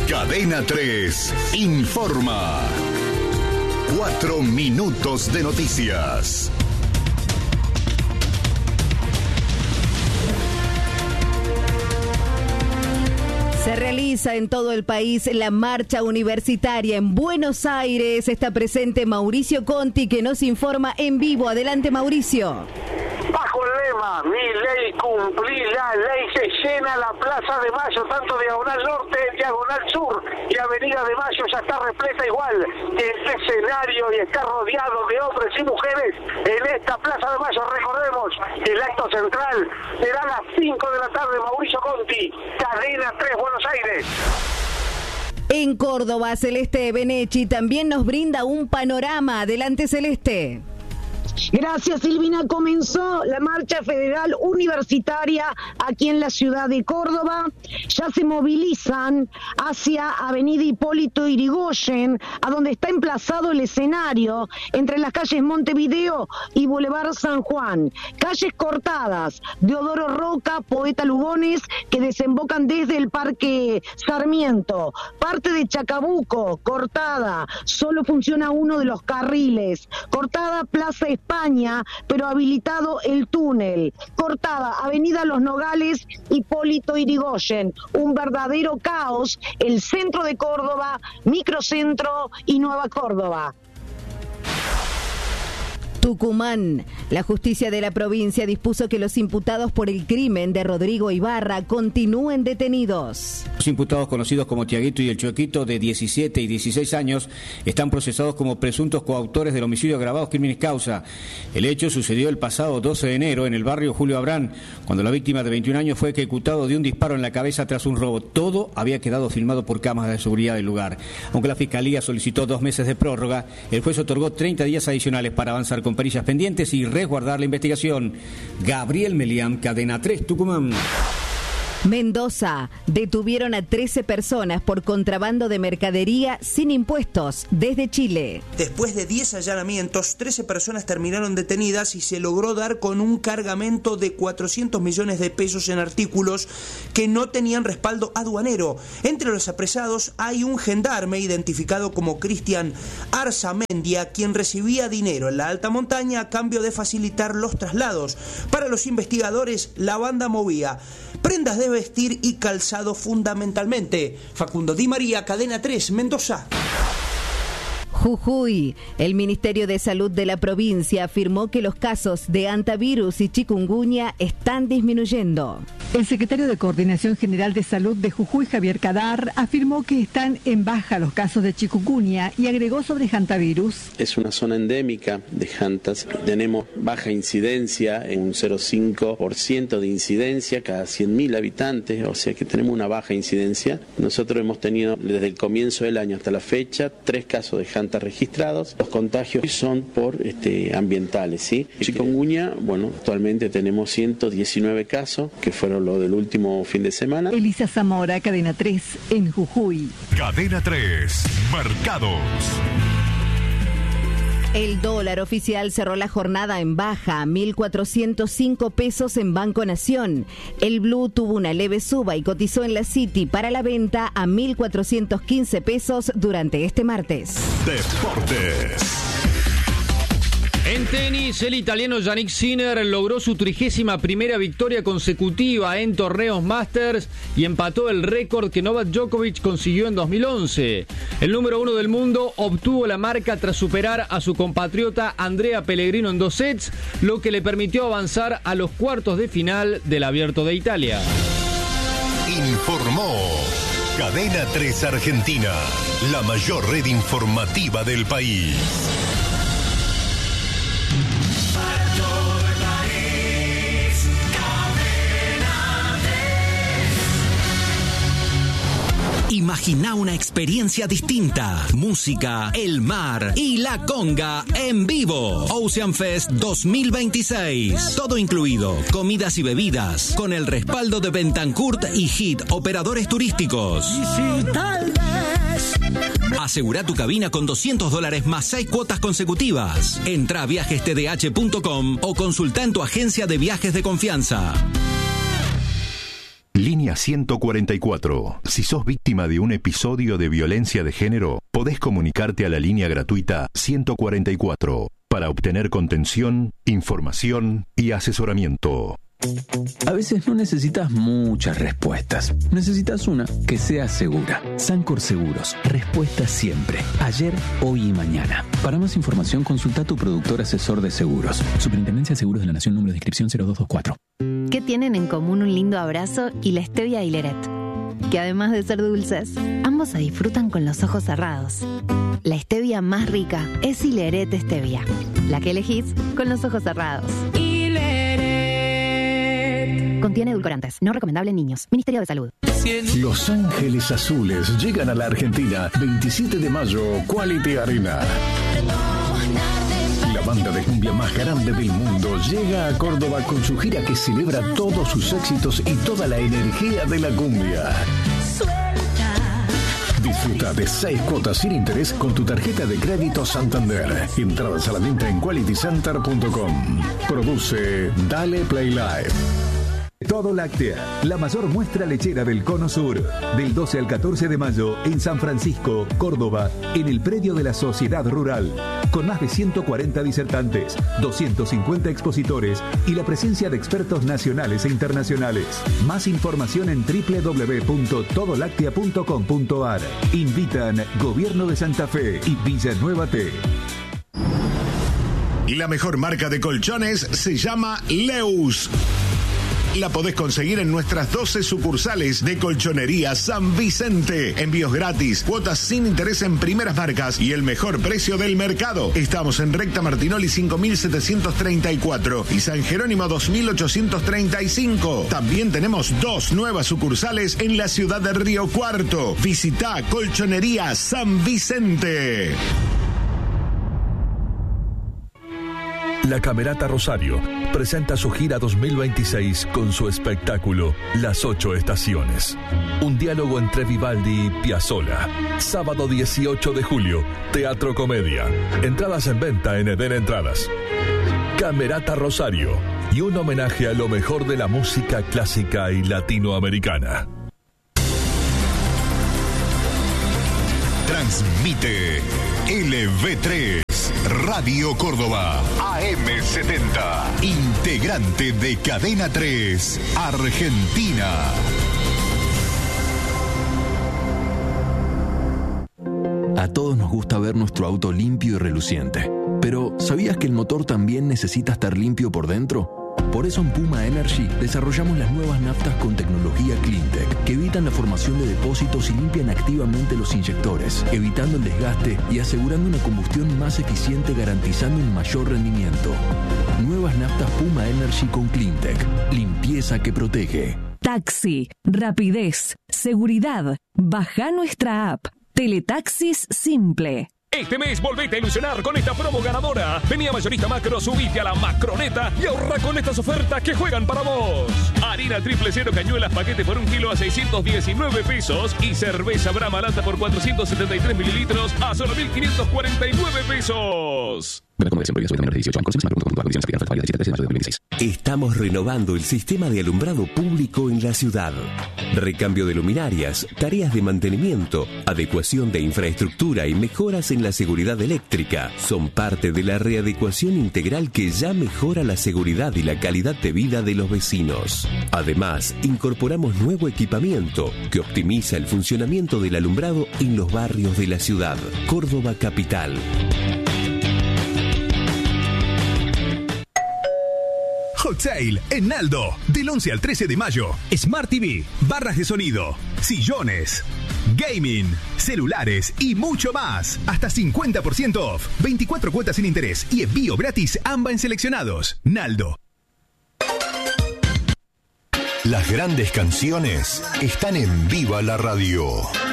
Cadena 3 informa. 4 minutos de noticias. Se realiza en todo el país la marcha universitaria. En Buenos Aires está presente Mauricio Conti, que nos informa en vivo. Adelante, Mauricio. Bajo el lema, mi ley, cumplí la ley, se llena la Plaza de Mayo, tanto Diagonal Norte, Diagonal Sur y Avenida de Mayo ya está repleta igual que el escenario y está rodeado de hombres y mujeres en esta Plaza de Mayo. Recordemos que el acto central será a las 5 de la tarde. Mauricio Conti, Cadena 3, Buenos Aires. En Córdoba, Celeste Benechi también nos brinda un panorama. Adelante, Celeste. Gracias, Silvina. Comenzó la marcha federal universitaria aquí en la ciudad de Córdoba. Ya se movilizan hacia Avenida Hipólito Yrigoyen, a donde está emplazado el escenario, entre las calles Montevideo y Boulevard San Juan. Calles cortadas, Deodoro Roca, Poeta Lugones, que desembocan desde el Parque Sarmiento. Parte de Chacabuco, cortada, solo funciona uno de los carriles. Cortada Plaza España, pero habilitado el túnel. Cortada Avenida Los Nogales, Hipólito Yrigoyen. Un verdadero caos, el centro de Córdoba, Microcentro y Nueva Córdoba. Tucumán. La justicia de la provincia dispuso que los imputados por el crimen de Rodrigo Ibarra continúen detenidos. Los imputados, conocidos como Tiaguito y el Chuequito, de 17 y 16 años, están procesados como presuntos coautores del homicidio agravado crímenes causa. El hecho sucedió el pasado 12 de enero en el barrio Julio Abrán, cuando la víctima de 21 años fue ejecutado de un disparo en la cabeza tras un robo. Todo había quedado filmado por cámaras de seguridad del lugar. Aunque la Fiscalía solicitó 2 meses de prórroga, el juez otorgó 30 días adicionales para avanzar con perillas pendientes y resguardar la investigación. Gabriel Meliam, Cadena 3, Tucumán. Mendoza. Detuvieron a 13 personas por contrabando de mercadería sin impuestos desde Chile. Después de 10 allanamientos, 13 personas terminaron detenidas y se logró dar con un cargamento de 400 millones de pesos en artículos que no tenían respaldo aduanero. Entre los apresados hay un gendarme identificado como Cristian Arzamendia, quien recibía dinero en la alta montaña a cambio de facilitar los traslados. Para los investigadores, la banda movía prendas de vestir y calzado fundamentalmente. Facundo Di María, Cadena 3, Mendoza. Jujuy. El Ministerio de Salud de la provincia afirmó que los casos de hantavirus y chikungunya están disminuyendo. El secretario de Coordinación General de Salud de Jujuy, Javier Kadar, afirmó que están en baja los casos de chikungunya y agregó sobre hantavirus. Es una zona endémica de hantas. Tenemos baja incidencia, en un 0,5% de incidencia cada 100.000 habitantes, o sea que tenemos una baja incidencia. Nosotros hemos tenido desde el comienzo del año hasta la fecha 3 casos de hantas registrados. Los contagios son por ambientales, ¿sí? Chikungunya, bueno, actualmente tenemos 119 casos, que fueron los del último fin de semana. Elisa Zamora, Cadena 3, en Jujuy. Cadena 3, mercados. El dólar oficial cerró la jornada en baja, 1.405 pesos en Banco Nación. El blue tuvo una leve suba y cotizó en la City para la venta a 1.415 pesos durante este martes. Deportes. En tenis, el italiano Jannik Sinner logró su 31ª victoria consecutiva en torneos Masters y empató el récord que Novak Djokovic consiguió en 2011. El número 1 del mundo obtuvo la marca tras superar a su compatriota Andrea Pellegrino en 2 sets, lo que le permitió avanzar a los cuartos de final del Abierto de Italia. Informó Cadena 3 Argentina, la mayor red informativa del país. Imagina una experiencia distinta. Música, el mar y la conga en vivo. Ocean Fest 2026. Todo incluido. Comidas y bebidas. Con el respaldo de Bentancourt y Hit Operadores Turísticos. Asegura tu cabina con $200 más 6 cuotas consecutivas. Entra a viajestdh.com o consulta en tu agencia de viajes de confianza. Línea 144. Si sos víctima de un episodio de violencia de género, podés comunicarte a la línea gratuita 144 para obtener contención, información y asesoramiento. A veces no necesitas muchas respuestas. Necesitas una que sea segura. Sancor Seguros. Respuesta siempre. Ayer, hoy y mañana. Para más información, consulta a tu productor asesor de seguros. Superintendencia de Seguros de la Nación, número de inscripción 0224. ¿Qué tienen en común un lindo abrazo y la stevia Hileret? Que además de ser dulces, ambos se disfrutan con los ojos cerrados. La stevia más rica es Hileret Stevia, la que elegís con los ojos cerrados. Contiene edulcorantes, no recomendable en niños. Ministerio de Salud. Los Ángeles Azules llegan a la Argentina 27 de mayo, Quality Arena. La banda de cumbia más grande del mundo llega a Córdoba con su gira que celebra todos sus éxitos y toda la energía de la cumbia. Disfruta de 6 cuotas sin interés con tu tarjeta de crédito Santander. Entradas a la venta en qualitycenter.com. Produce Dale Play Live. Todo Láctea, la mayor muestra lechera del Cono Sur, del 12 al 14 de mayo en San Francisco, Córdoba, en el predio de la Sociedad Rural, con más de 140 disertantes, 250 expositores y la presencia de expertos nacionales e internacionales. Más información en www.todolactea.com.ar. Invitan Gobierno de Santa Fe y Villanueva T. La mejor marca de colchones se llama Leus. La podés conseguir en nuestras 12 sucursales de Colchonería San Vicente. Envíos gratis, cuotas sin interés en primeras marcas y el mejor precio del mercado. Estamos en Recta Martinoli 5734 y San Jerónimo 2835. También tenemos 2 nuevas sucursales en la ciudad de Río Cuarto. Visita Colchonería San Vicente. La Camerata Rosario presenta su gira 2026 con su espectáculo Las 8 Estaciones. Un diálogo entre Vivaldi y Piazzolla. Sábado 18 de julio, Teatro Comedia. Entradas en venta en Eden Entradas. Camerata Rosario y un homenaje a lo mejor de la música clásica y latinoamericana. Transmite LV3 Radio Córdoba AM70, integrante de Cadena 3 Argentina. A todos nos gusta ver nuestro auto limpio y reluciente, pero ¿sabías que el motor también necesita estar limpio por dentro? Por eso en Puma Energy desarrollamos las nuevas naftas con tecnología Cleantech, que evitan la formación de depósitos y limpian activamente los inyectores, evitando el desgaste y asegurando una combustión más eficiente, garantizando un mayor rendimiento. Nuevas naftas Puma Energy con Cleantech. Limpieza que protege. Taxi, rapidez, seguridad. Baja nuestra app. Teletaxis Simple. Este mes volvete a ilusionar con esta promo ganadora. Vení a Mayorista Macro, subite a la Macroneta y ahorra con estas ofertas que juegan para vos. Harina triple cero cañuelas paquete por 1 kilo a 619 pesos y cerveza Brahma lata por 473 mililitros a solo 1.549 pesos. Estamos renovando el sistema de alumbrado público en la ciudad. Recambio de luminarias, tareas de mantenimiento, adecuación de infraestructura y mejoras en la seguridad eléctrica son parte de la readecuación integral que ya mejora la seguridad y la calidad de vida de los vecinos. Además, incorporamos nuevo equipamiento que optimiza el funcionamiento del alumbrado en los barrios de la ciudad. Córdoba Capital. Hot Sale en Naldo, del 11 al 13 de mayo. Smart TV, barras de sonido, sillones, gaming, celulares y mucho más. Hasta 50% off, 24 cuotas sin interés y envío gratis AMBA en seleccionados. Naldo. Las grandes canciones están en Viva la Radio.